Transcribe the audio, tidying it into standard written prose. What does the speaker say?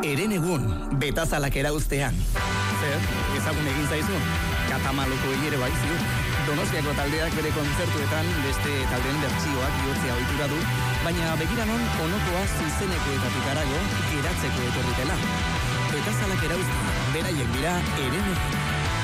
Herenegun, betazalak erauztean. Zer, ezagun egin zaizu? Katamaloko ere bai ziur. Donostiako taldeak bere kontzertuetan beste taldeen bertsioak bihurtzea ohitura du, baina begiranon onokoa zuzenekoetatik harago geratzeko etorritela. Betazalak erauztean, beraiek dira Herenegun.